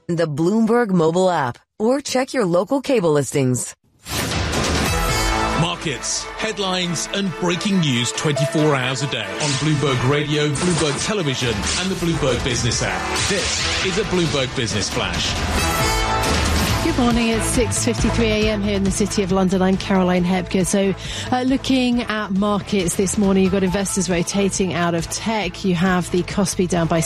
the Bloomberg mobile app, or check your local cable listings. Markets, headlines and breaking news 24 hours a day on Bloomberg Radio, Bloomberg Television and the Bloomberg Business app. This is a Bloomberg Business Flash. Good morning. It's 6:53 a.m. here in the City of London. I'm Caroline Hepker. So looking at markets this morning, you've got investors rotating out of tech. You have the Kospi down by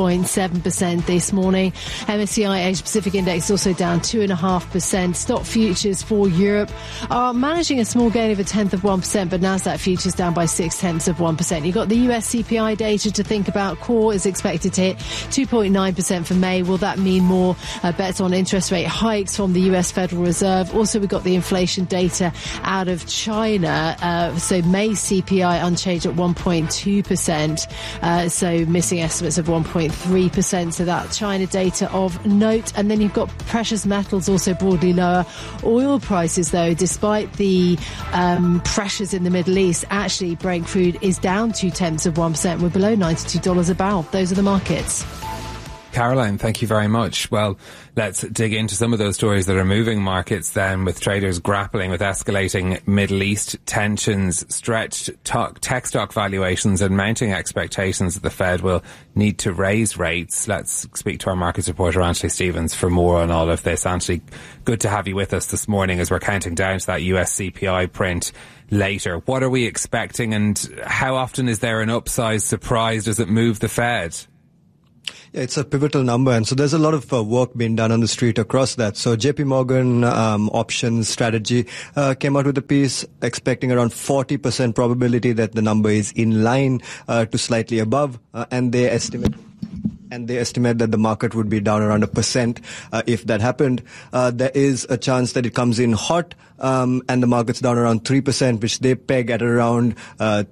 6.7% this morning. MSCI Asia Pacific Index also down 2.5%. Stock futures for Europe are managing a small gain of 1/10%, but Nasdaq futures down by 0.6%. You've got the US CPI data to think about. Core is expected to hit 2.9% for May. Will that mean more bets on interest rate hikes from the US Federal Reserve? Also, we've got the inflation data out of China. So May CPI unchanged at 1.2%. So missing estimates of 1.3%. So that China data of note. And then you've got precious metals also broadly lower. Oil prices, though, despite the pressures in the Middle East, actually Brent crude is down 0.2%. We're below $92 a barrel. Those are the markets. Caroline, thank you very much. Well, let's dig into some of those stories that are moving markets then, with traders grappling with escalating Middle East tensions, stretched tech stock valuations and mounting expectations that the Fed will need to raise rates. Let's speak to our markets reporter, Anthony Stevens, for more on all of this. Anthony, good to have you with us this morning as we're counting down to that US CPI print later. What are we expecting, and how often is there an upside surprise? Does it move the Fed? Yeah, it's a pivotal number, and so there's a lot of work being done on the street across that. So JP Morgan options strategy came out with a piece expecting around 40% probability that the number is in line to slightly above, and they estimate that the market would be down around 1% if that happened. There is a chance that it comes in hot, and the market's down around 3%, which they peg at around